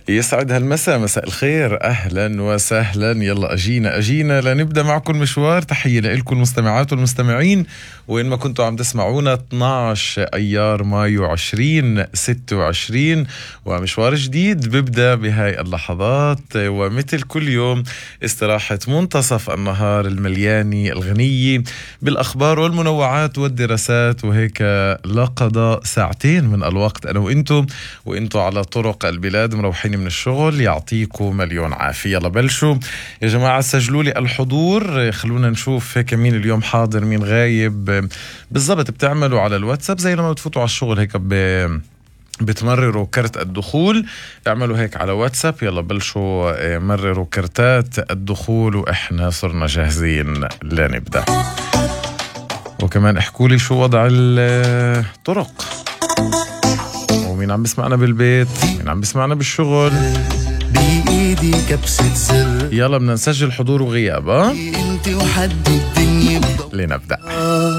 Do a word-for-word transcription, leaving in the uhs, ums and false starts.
يسعد هالمساء، مساء الخير، أهلا وسهلا. يلا أجينا أجينا لنبدأ معكم مشوار. تحية لكم المستمعات والمستمعين وين ما كنتوا عم تسمعونا. اثني عشر أيار مايو عشرين ستة وعشرين ومشوار جديد ببدأ بهاي اللحظات، ومثل كل يوم استراحة منتصف النهار الملياني الغنية بالأخبار والمنوعات والدراسات، وهيك لقضاء ساعتين من الوقت أنا وإنتم وإنتم على طرق البلاد مروحين من الشغل. يعطيكم مليون عافية. يلا بلشوا يا جماعة، سجلوا لي الحضور. خلونا نشوف هيك مين اليوم حاضر مين غايب بالضبط. بتعملوا على الواتساب زي لما بتفوتوا على الشغل هيك ب بتمرروا كرت الدخول، اعملوا هيك على واتساب. يلا بلشوا مرروا كرتات الدخول وإحنا صرنا جاهزين لنبدأ. وكمان احكوا لي شو وضع الطرق، ومين عم بسمعنا بالبيت، مين عم بسمعنا بالشغل. بإيدي كبسة زر، يلا بدنا نسجل حضور وغياب. اه انت وحد الدنيا لنبدأ.